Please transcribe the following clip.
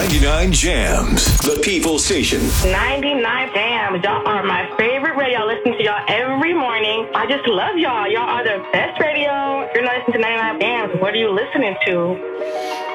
99 Jams, the People Station. 99 Jams. Y'all are my favorite radio. I listen to y'all every morning. I just love y'all. Y'all are the best radio. If you're not listening to 99 Jams, what are you listening to?